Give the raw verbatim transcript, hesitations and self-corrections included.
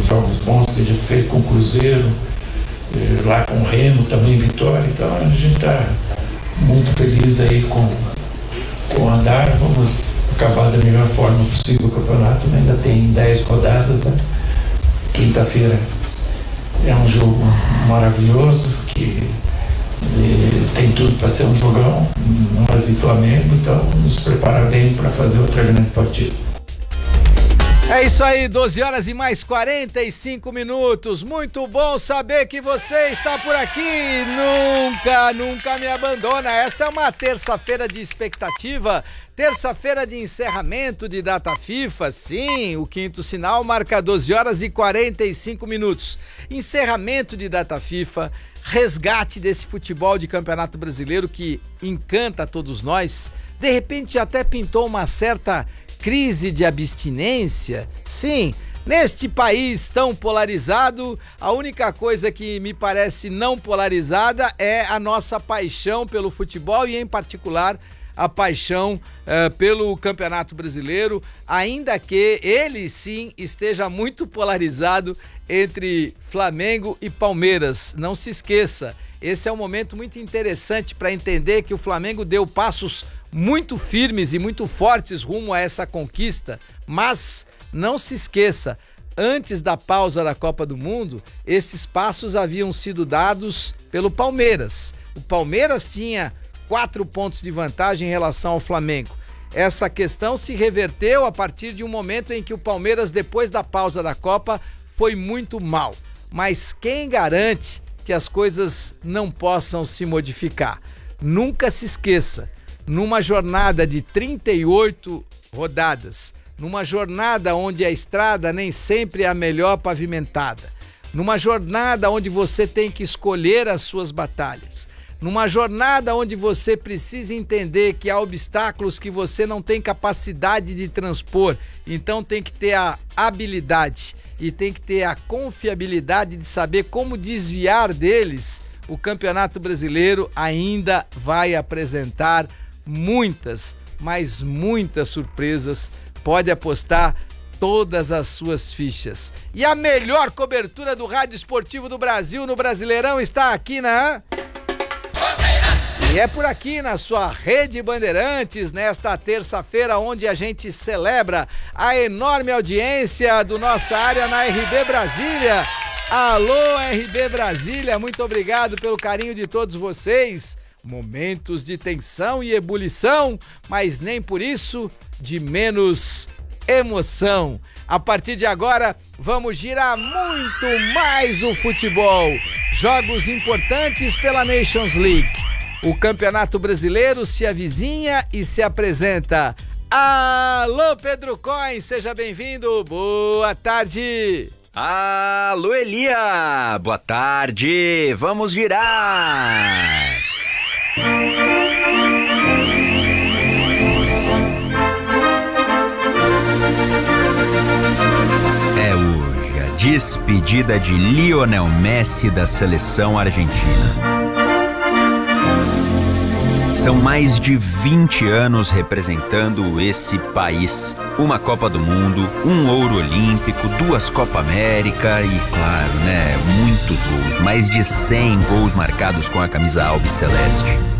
jogos bons que a gente fez com o Cruzeiro, eh, lá com o Remo, também Vitória. Então a gente está muito feliz aí com, com o andar. Vamos acabar da melhor forma possível o campeonato, né? Ainda tem dez rodadas, né? Quinta-feira é um jogo maravilhoso, que eh, tem tudo para ser um jogão, nós e Flamengo, então nos preparar bem para fazer outra grande partida. É isso aí, doze horas e mais quarenta e cinco minutos. Muito bom saber que você está por aqui. Nunca, nunca me abandona. Esta é uma terça-feira de expectativa. Terça-feira de encerramento de data FIFA. Sim, o quinto sinal marca doze horas e quarenta e cinco minutos. Encerramento de data FIFA. Resgate desse futebol de Campeonato Brasileiro que encanta a todos nós. De repente até pintou uma certa crise de abstinência. Sim, neste país tão polarizado, a única coisa que me parece não polarizada é a nossa paixão pelo futebol e, em particular, a paixão uh, pelo Campeonato Brasileiro, ainda que ele sim esteja muito polarizado entre Flamengo e Palmeiras. Não se esqueça, esse é um momento muito interessante para entender que o Flamengo deu passos muito firmes e muito fortes rumo a essa conquista, mas não se esqueça, antes da pausa da Copa do Mundo, esses passos haviam sido dados pelo Palmeiras. O Palmeiras tinha quatro pontos de vantagem em relação ao Flamengo. Essa questão se reverteu a partir de um momento em que o Palmeiras, depois da pausa da Copa, foi muito mal. Mas quem garante que as coisas não possam se modificar? Nunca se esqueça, numa jornada de trinta e oito rodadas, numa jornada onde a estrada nem sempre é a melhor pavimentada, numa jornada onde você tem que escolher as suas batalhas, numa jornada onde você precisa entender que há obstáculos que você não tem capacidade de transpor, então tem que ter a habilidade e tem que ter a confiabilidade de saber como desviar deles. O Campeonato Brasileiro ainda vai apresentar muitas, mas muitas surpresas. Pode apostar todas as suas fichas. E a melhor cobertura do rádio esportivo do Brasil no Brasileirão está aqui na... E é por aqui na sua Rede Bandeirantes, nesta terça-feira, onde a gente celebra a enorme audiência do nossa área na R B Brasília. Alô, R B Brasília, muito obrigado pelo carinho de todos vocês. Momentos de tensão e ebulição, mas nem por isso de menos emoção. A partir de agora, vamos girar muito mais o futebol. Jogos importantes pela Nations League. O Campeonato Brasileiro se avizinha e se apresenta. Alô, Pedro Coin, seja bem-vindo. Boa tarde. Alô, Elia. Boa tarde. Vamos girar. É hoje a despedida de Lionel Messi da seleção argentina. São mais de vinte anos representando esse país. Uma Copa do Mundo, um ouro olímpico, duas Copa América e, claro, né, muitos gols. Mais de cem gols marcados com a camisa albiceleste.